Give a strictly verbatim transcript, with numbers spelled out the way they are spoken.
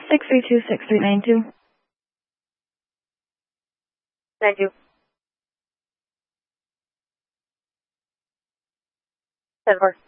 six three two, six three nine two. Thank you. ten four.